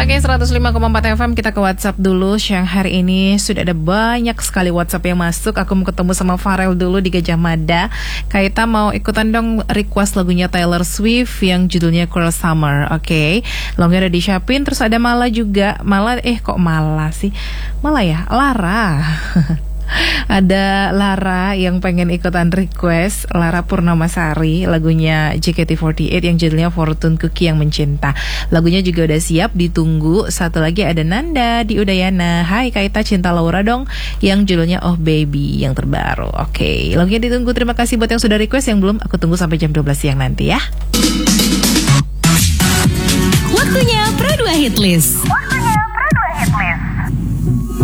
Oke, 105,4 FM, kita ke WhatsApp dulu. Siang hari ini sudah ada banyak sekali WhatsApp yang masuk. Aku mau ketemu sama Farel dulu di Gajah Mada. Kaita mau ikutan dong request lagunya Taylor Swift yang judulnya Cruel Summer. Oke, longnya udah disiapin. Terus ada Mala juga. Kok Mala sih? Mala ya? Lara. Ada Lara yang pengen ikutan request, Lara Purnamasari, lagunya JKT48 yang judulnya Fortune Cookie yang Mencinta. Lagunya juga udah siap, ditunggu. Satu lagi ada Nanda di Udayana. Hai Kaita, cinta Laura dong, yang judulnya Oh Baby yang terbaru. Oke, lagunya ditunggu. Terima kasih buat yang sudah request. Yang belum, aku tunggu sampai jam 12 siang nanti ya. Waktunya Pro 2 Hit List.